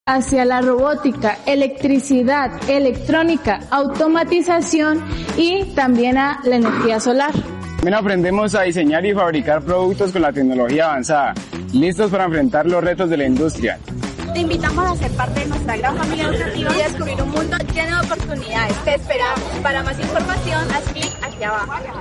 hacia la robótica, electricidad, electrónica, automatización y también a la energía solar. También aprendemos a diseñar y fabricar productos con la tecnología avanzada, listos para enfrentar los retos de la industria. Te invitamos a ser parte de nuestra gran familia educativa y a descubrir un mundo lleno de oportunidades. Te esperamos. Para más información, haz clic aquí abajo.